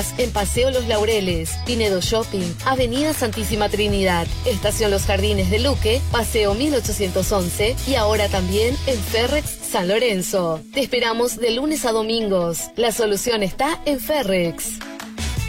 En Paseo Los Laureles, Pinedo Shopping, Avenida Santísima Trinidad, Estación Los Jardines de Luque, Paseo 1811 y ahora también en Ferrex San Lorenzo. Te esperamos de lunes a domingos. La solución está en Ferrex.